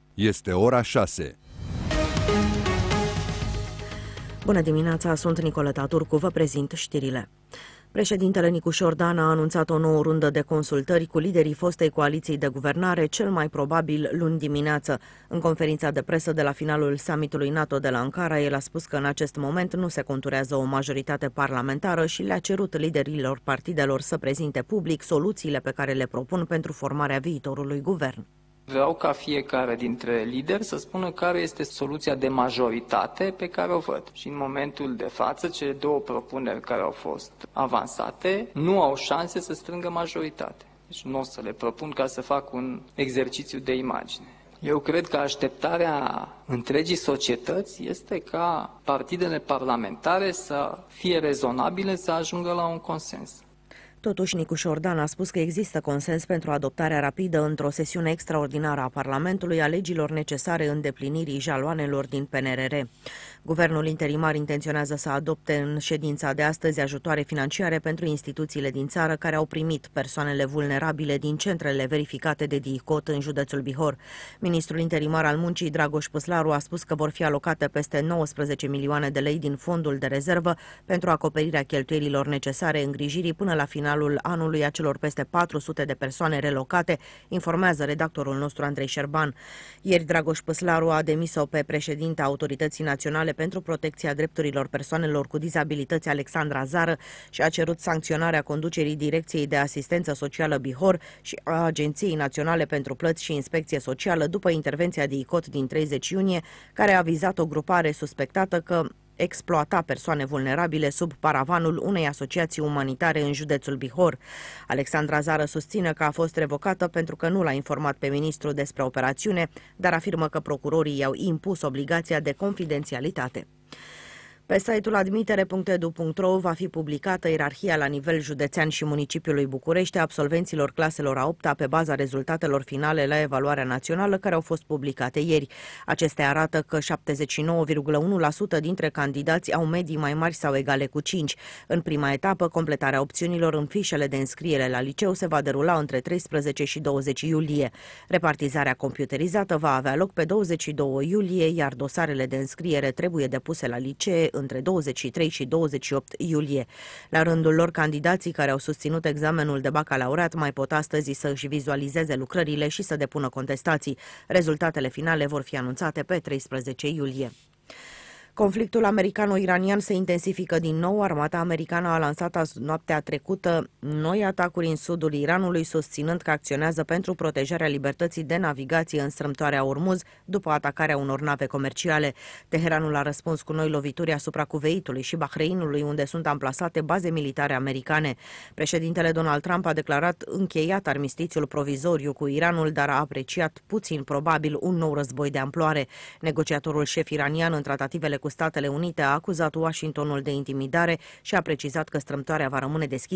Este ora 6. Bună dimineața, sunt Nicoleta Turcu, vă prezint știrile. Președintele Nicușor Dan a anunțat o nouă rundă de consultări cu liderii fostei coaliții de guvernare, cel mai probabil luni dimineață. În conferința de presă de la finalul summitului NATO de la Ankara, el a spus că în acest moment nu se conturează o majoritate parlamentară și le-a cerut liderilor partidelor să prezinte public soluțiile pe care le propun pentru formarea viitorului guvern. Vreau ca fiecare dintre lideri să spună care este soluția de majoritate pe care o văd. Și în momentul de față, cele două propuneri care au fost avansate nu au șanse să strângă majoritate. Deci nu o să le propun ca să fac un exercițiu de imagine. Eu cred că așteptarea întregii societăți este ca partidele parlamentare să fie rezonabile, să ajungă la un consens. Totuși, Nicușor Dan a spus că există consens pentru adoptarea rapidă într-o sesiune extraordinară a Parlamentului a legilor necesare îndeplinirii jaloanelor din PNRR. Guvernul interimar intenționează să adopte în ședința de astăzi ajutoare financiare pentru instituțiile din țară care au primit persoanele vulnerabile din centrele verificate de DICOT în județul Bihor. Ministrul interimar al muncii, Dragoș Păslaru, a spus că vor fi alocate peste 19 milioane de lei din fondul de rezervă pentru acoperirea cheltuielilor necesare îngrijirii până la finalul anului a celor peste 400 de persoane relocate, informează redactorul nostru Andrei Șerban. Ieri, Dragoș Păslaru a demis-o pe președinta Autorității Naționale pentru Protecția Drepturilor Persoanelor cu Dizabilități, Alexandra Zară, și a cerut sancționarea conducerii Direcției de Asistență Socială Bihor și a Agenției Naționale pentru Plăți și Inspecție Socială după intervenția DICOT din 30 iunie, care a vizat o grupare suspectată că exploata persoane vulnerabile sub paravanul unei asociații umanitare în județul Bihor. Alexandra Zară susține că a fost revocată pentru că nu l-a informat pe ministru despre operațiune, dar afirmă că procurorii i-au impus obligația de confidențialitate. Pe site-ul admitere.edu.ro va fi publicată ierarhia la nivel județean și municipiului București a absolvenților claselor a 8-a pe baza rezultatelor finale la evaluarea națională care au fost publicate ieri. Acestea arată că 79,1% dintre candidați au medii mai mari sau egale cu 5. În prima etapă, completarea opțiunilor în fișele de înscriere la liceu se va derula între 13 și 20 iulie. Repartizarea computerizată va avea loc pe 22 iulie, iar dosarele de înscriere trebuie depuse la licee între 23 și 28 iulie. La rândul lor, candidații care au susținut examenul de bacalaureat mai pot astăzi să își vizualizeze lucrările și să depună contestații. Rezultatele finale vor fi anunțate pe 13 iulie. Conflictul americano-iranian se intensifică din nou. Armata americană a lansat noaptea trecută noi atacuri în sudul Iranului, susținând că acționează pentru protejarea libertății de navigație în strâmtoarea Ormuz după atacarea unor nave comerciale. Teheranul a răspuns cu noi lovituri asupra Kuveitului și Bahreinului, unde sunt amplasate baze militare americane. Președintele Donald Trump a declarat încheiat armistițiul provizoriu cu Iranul, dar a apreciat puțin probabil un nou război de amploare. Negociatorul șef iranian în tratativele cu Statele Unite a acuzat Washingtonul de intimidare și a precizat că strâmtoarea va rămâne deschisă